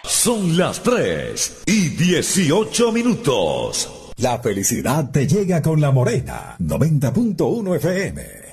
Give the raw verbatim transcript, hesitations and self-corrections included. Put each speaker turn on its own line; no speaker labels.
Son las tres y dieciocho minutos.
La felicidad te llega con La Morena, noventa punto uno F M.